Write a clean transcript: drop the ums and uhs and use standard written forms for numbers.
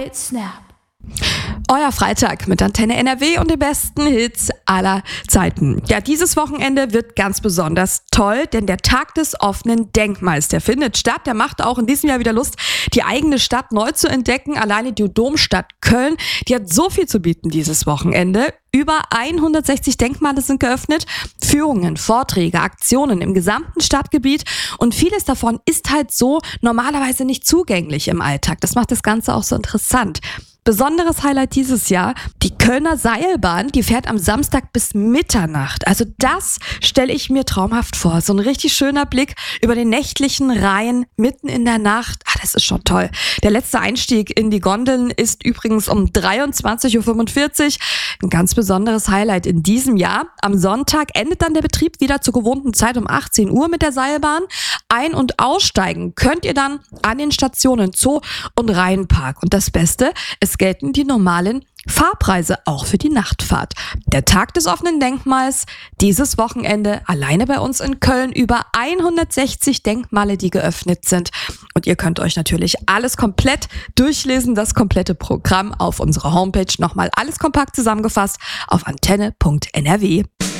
Quiet Snap. Euer Freitag mit Antenne NRW und den besten Hits aller Zeiten. Ja, dieses Wochenende wird ganz besonders toll, denn der Tag des offenen Denkmals, der findet statt. Der macht auch in diesem Jahr wieder Lust, die eigene Stadt neu zu entdecken. Alleine die Domstadt Köln, die hat so viel zu bieten dieses Wochenende. Über 160 Denkmale sind geöffnet, Führungen, Vorträge, Aktionen im gesamten Stadtgebiet und vieles davon ist halt so normalerweise nicht zugänglich im Alltag. Das macht das Ganze auch so interessant. Besonderes Highlight dieses Jahr, die Kölner Seilbahn, die fährt am Samstag bis Mitternacht. Also das stelle ich mir traumhaft vor. So ein richtig schöner Blick über den nächtlichen Rhein mitten in der Nacht. Das ist schon toll. Der letzte Einstieg in die Gondeln ist übrigens um 23.45 Uhr. Ein ganz besonderes Highlight in diesem Jahr. Am Sonntag endet dann der Betrieb wieder zur gewohnten Zeit um 18 Uhr mit der Seilbahn. Ein- und aussteigen könnt ihr dann an den Stationen Zoo und Rheinpark. Und das Beste, es gelten die normalen Fahrpreise auch für die Nachtfahrt. Der Tag des offenen Denkmals, dieses Wochenende alleine bei uns in Köln, über 160 Denkmale, die geöffnet sind. Und ihr könnt euch natürlich alles komplett durchlesen, das komplette Programm auf unserer Homepage. Nochmal alles kompakt zusammengefasst auf antenne.nrw.